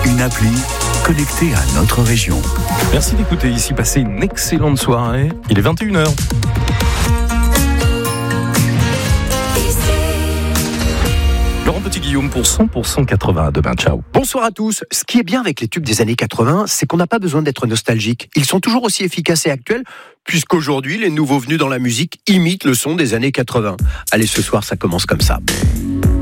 une appli connectée à notre région. Merci d'écouter ici, passez une excellente soirée. Il est 21h. Laurent Petit-Guillaume pour 100% 80. Demain, ciao. Bonsoir à tous. Ce qui est bien avec les tubes des années 80, c'est qu'on n'a pas besoin d'être nostalgique. Ils sont toujours aussi efficaces et actuels, puisqu'aujourd'hui, les nouveaux venus dans la musique imitent le son des années 80. Allez, ce soir, ça commence comme ça.